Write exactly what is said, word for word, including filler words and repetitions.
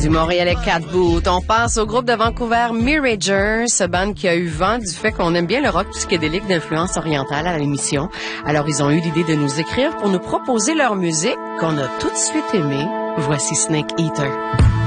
Du Montréalais Cat Boot, on passe au groupe de Vancouver Mirager, ce band qui a eu vent du fait qu'on aime bien le rock psychédélique d'influence orientale à l'émission. Alors ils ont eu l'idée de nous écrire pour nous proposer leur musique qu'on a tout de suite aimée. Voici Snake Eater.